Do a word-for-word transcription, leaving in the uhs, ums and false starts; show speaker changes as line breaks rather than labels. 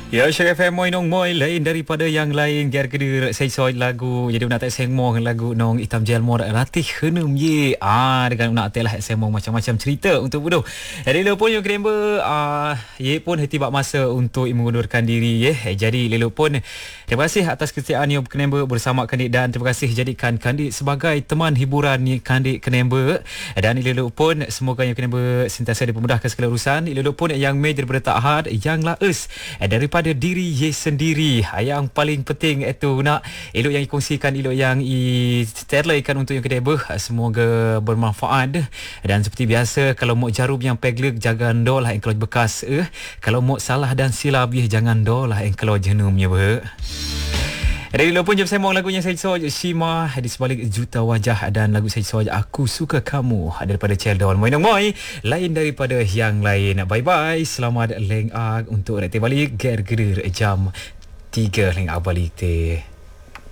Ya, Syarif F M moi nong moi lain daripada yang lain gear kedir saya soy lagu jadi nak tak sengmong lagu nong hitam jelmor ratih henum ye ah dengan nak telah sengmong macam-macam cerita untuk bodoh. Jadi lelo pun yang kedemba ah ye pun tiba masa untuk mengundurkan diri ye. Jadi lelo pun terima kasih atas kesetiaan yang kedemba bersama kandik dan terima kasih jadikan kandik sebagai teman hiburan ni kandik kedemba dan lelo pun semoga yang kedemba sentiasa dipermudahkan segala urusan. Lelo pun yang major daripada Ahad yang laes daripada pada diri ye sendiri. Yang paling penting itu nak elok yang dikongsikan, elok yang diterlaikan untuk yang kedua. Semoga bermanfaat. Dan seperti biasa, kalau mau jarum yang pegleg jangan dolah yang kalau bekas eh. Kalau mau salah dan silap ye jangan dolah yang kalau jenumnya ber. Dari dulu pun jom sembang lagunya saya soal Shima di sebalik juta wajah dan lagu saya soal Aku Suka Kamu daripada Celdon. Moi nong moi lain daripada yang lain. Bye bye. Selamat leng ag untuk reti balik ger gerir jam tiga leng ag balik teh.